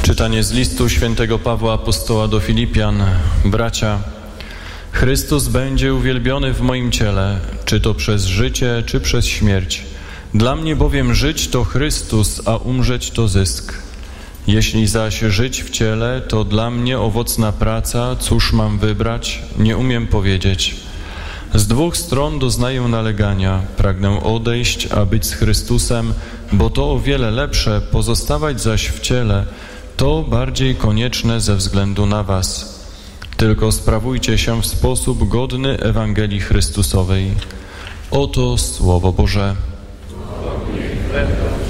Czytanie z listu świętego Pawła Apostoła do Filipian. Bracia, Chrystus będzie uwielbiony w moim ciele, czy to przez życie, czy przez śmierć. Dla mnie bowiem żyć to Chrystus, a umrzeć to zysk. Jeśli zaś żyć w ciele, to dla mnie owocna praca, cóż mam wybrać, nie umiem powiedzieć. Z dwóch stron doznaję nalegania, pragnę odejść, a być z Chrystusem, bo to o wiele lepsze, pozostawać zaś w ciele, to bardziej konieczne ze względu na was. Tylko sprawujcie się w sposób godny Ewangelii Chrystusowej. Oto Słowo Boże.